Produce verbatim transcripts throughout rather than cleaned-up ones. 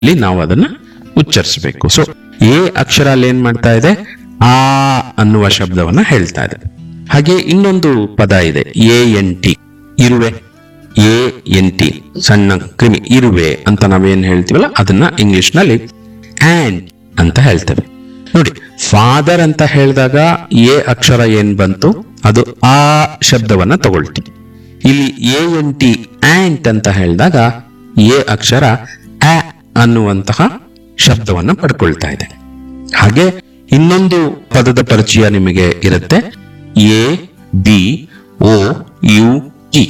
ಇಲ್ಲಿ ನಾವು ಅದನ್ನ ಉಚ್ಚರಿಸಬೇಕು. ಸೊ ಎ ಅಕ್ಷರ ಅಲ್ಲಿ ಏನ್ ಮಾಡ್ತಾ ಇದೆ, ಆ ಅನ್ನುವ ಶಬ್ದವನ್ನ ಹೇಳ್ತಾ ಇದೆ. ಹಾಗೆ ಇನ್ನೊಂದು ಪದ ಇದೆ, ಎ ಎನ್ ಟಿ, ಇರುವೆ. ಎ ಎನ್ ಟಿ ಸಣ್ಣ ಕ್ರಿಮಿ, ಇರುವೆ ಅಂತ ನಾವೇನ್ ಹೇಳ್ತೀವಲ್ಲ ಅದನ್ನ ಇಂಗ್ಲಿಷ್ ನಲ್ಲಿ ಆಂಟ್ ಅಂತ ಹೇಳ್ತೇವೆ. ನೋಡಿ, ಫಾದರ್ ಅಂತ ಹೇಳಿದಾಗ ಎ ಅಕ್ಷರ ಏನ್ ಬಂತು, ಅದು ಆ ಶಬ್ದವನ್ನ ತಗೊಳ್ತೀವಿ. ಇಲ್ಲಿ ಎ ಎನ್ ಟಿ ಆಂಟ್ ಅಂತ ಹೇಳಿದಾಗ ಎ ಅಕ್ಷರ ಆ ಅನ್ನುವಂತಹ ಶಬ್ದವನ್ನ ಪಡ್ಕೊಳ್ತಾ ಇದೆ. ಹಾಗೆ ಇನ್ನೊಂದು ಪದದ ಪರಿಚಯ ನಿಮಗೆ ಇರುತ್ತೆ, A B O U T.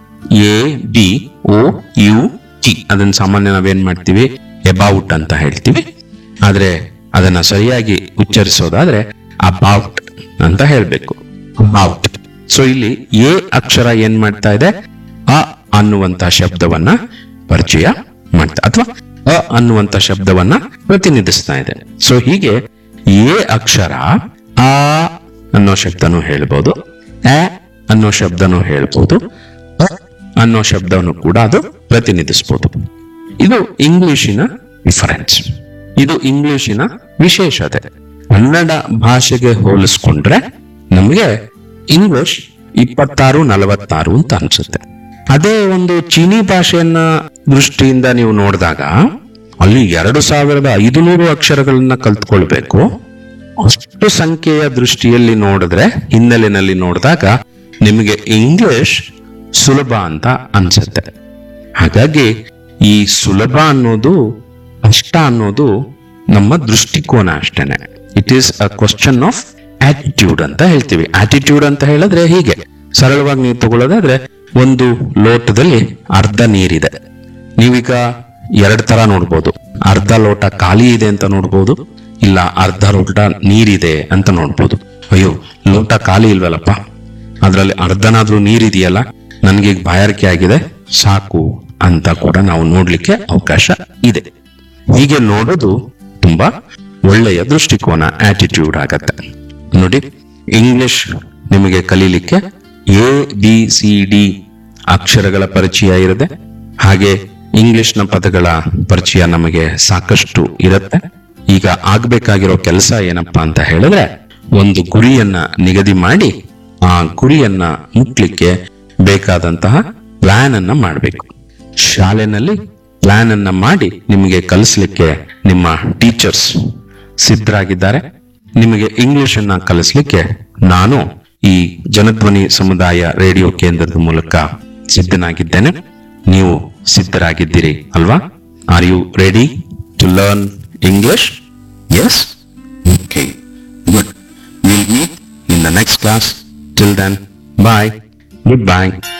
A B O U T ಅದನ್ನ ಸಾಮಾನ್ಯ ನಾವೇನ್ ಮಾಡ್ತೀವಿ, ಎಬೌಟ್ ಅಂತ ಹೇಳ್ತೀವಿ. ಆದ್ರೆ ಅದನ್ನ ಸರಿಯಾಗಿ ಉಚ್ಚರಿಸೋದಾದ್ರೆ ಅಬೌಟ್ ಅಂತ ಹೇಳ್ಬೇಕು, ಅಬೌಟ್. ಸೊ ಇಲ್ಲಿ ಎ ಅಕ್ಷರ ಏನ್ ಮಾಡ್ತಾ ಇದೆ, ಅ ಅನ್ನುವಂತ ಶಬ್ದವನ್ನ ಪರಿಚಯ ಮಾಡ್ತಾ ಅಥವಾ ಅ ಅನ್ನುವಂತ ಶಬ್ದವನ್ನ ಪ್ರತಿನಿಧಿಸ್ತಾ ಇದೆ. ಸೊ ಹೀಗೆ ಎ ಅಕ್ಷರ ಆ ಅನ್ನೋ ಶಬ್ದನೂ ಹೇಳ್ಬೋದು, ಆ ಅನ್ನೋ ಶಬ್ದನೂ ಹೇಳ್ಬೋದು, ಅ ಅನ್ನೋ ಶಬ್ದವನ್ನು ಕೂಡ ಅದು ಪ್ರತಿನಿಧಿಸಬಹುದು. ಇದು ಇಂಗ್ಲಿಶಿನ ಡಿಫರೆನ್ಸ್, ಇದು ಇಂಗ್ಲಿಶಿನ ವಿಶೇಷತೆ. ಕನ್ನಡ ಭಾಷೆಗೆ ಹೋಲಿಸ್ಕೊಂಡ್ರೆ ನಮಗೆ ಇಂಗ್ಲಿಷ್ ಇಪ್ಪತ್ತಾರು ನಲವತ್ತಾರು ಅಂತ ಅನ್ಸುತ್ತೆ. ಅದೇ ಒಂದು ಚೀನಿ ಭಾಷೆಯನ್ನ ದೃಷ್ಟಿಯಿಂದ ನೀವು ನೋಡಿದಾಗ ಅಲ್ಲಿ ಎರಡು ಸಾವಿರದ ಐದುನೂರು ಅಕ್ಷರಗಳನ್ನ ಕಲ್ತ್ಕೊಳ್ಬೇಕು. ಅಷ್ಟು ಸಂಖ್ಯೆಯ ದೃಷ್ಟಿಯಲ್ಲಿ ನೋಡಿದ್ರೆ, ಹಿನ್ನೆಲೆಯಲ್ಲಿ ನೋಡಿದಾಗ ನಿಮಗೆ ಇಂಗ್ಲಿಷ್ ಸುಲಭ ಅಂತ ಅನ್ಸುತ್ತೆ. ಹಾಗಾಗಿ ಈ ಸುಲಭ ಅನ್ನೋದು ಕಷ್ಟ ಅನ್ನೋದು ನಮ್ಮ ದೃಷ್ಟಿಕೋನ ಅಷ್ಟೇನೆ. It is a question of attitude ಅಂತ ಹೇಳ್ತೀವಿ. ಆಟಿಟ್ಯೂಡ್ ಅಂತ ಹೇಳಿದ್ರೆ ಹೀಗೆ ಸರಳವಾಗಿ ನೀವು ತಗೊಳ್ಳೋದಾದ್ರೆ, ಒಂದು ಲೋಟದಲ್ಲಿ ಅರ್ಧ ನೀರಿದೆ. ನೀವೀಗ ಎರಡ್ ತರ ನೋಡ್ಬೋದು, ಅರ್ಧ ಲೋಟ ಖಾಲಿ ಇದೆ ಅಂತ ನೋಡ್ಬೋದು, ಇಲ್ಲ ಅರ್ಧ ಲೋಟ ನೀರಿದೆ ಅಂತ ನೋಡ್ಬೋದು. ಅಯ್ಯೋ, ಲೋಟ ಖಾಲಿ ಇಲ್ವಲ್ಲಪ್ಪ, ಅದ್ರಲ್ಲಿ ಅರ್ಧನಾದ್ರೂ ನೀರಿದೆಯಲ್ಲ, ನನ್ಗೆ ಈಗ ಬಾಯಾರಿಕೆ ಆಗಿದೆ, ಸಾಕು ಅಂತ ಕೂಡ ನಾವು ನೋಡ್ಲಿಕ್ಕೆ ಅವಕಾಶ ಇದೆ. ಹೀಗೆ ನೋಡೋದು ತುಂಬಾ ಒಳ್ಳೆಯ ದೃಷ್ಟಿಕೋನ, ಆಟಿಟ್ಯೂಡ್ ಆಗತ್ತೆ. ನೋಡಿ, ಇಂಗ್ಲಿಷ್ ನಿಮಗೆ ಕಲೀಲಿಕ್ಕೆ ಎ ಬಿ ಸಿ ಡಿ ಅಕ್ಷರಗಳ ಪರಿಚಯ ಇರುತ್ತೆ. ಹಾಗೆ ಇಂಗ್ಲಿಷ್ನ ಪದಗಳ ಪರಿಚಯ ನಮಗೆ ಸಾಕಷ್ಟು ಇರುತ್ತೆ. ಈಗ ಆಗ್ಬೇಕಾಗಿರೋ ಕೆಲಸ ಏನಪ್ಪಾ ಅಂತ ಹೇಳಿದ್ರೆ, ಒಂದು ಗುರಿಯನ್ನ ನಿಗದಿ ಮಾಡಿ ಆ ಗುರಿಯನ್ನ ಮುಟ್ಲಿಕ್ಕೆ ಬೇಕಾದಂತಹ ಪ್ಲಾನ್ ಅನ್ನ ಮಾಡಬೇಕು. ಶಾಲೆನಲ್ಲಿ ಪ್ಲಾನ್ ಅನ್ನ ಮಾಡಿ ನಿಮಗೆ ಕಲಿಸ್ಲಿಕ್ಕೆ ನಿಮ್ಮ ಟೀಚರ್ಸ್ ಸಿದ್ಧರಾಗಿದ್ದಾರೆ. ನಿಮಗೆ ಇಂಗ್ಲಿಷ್ ಅನ್ನ ಕಲಿಸ್ಲಿಕ್ಕೆ ನಾನು ಈ ಜನಧ್ವನಿ ಸಮುದಾಯ ರೇಡಿಯೋ ಕೇಂದ್ರದ ಮೂಲಕ ಸಿದ್ಧನಾಗಿದ್ದೇನೆ. ನೀವು ಸಿದ್ಧರಾಗಿದ್ದೀರಿ ಅಲ್ವಾ? Are you ready to learn English? S? Okay, good. Will meet in the next class. Till then, bye, good bye.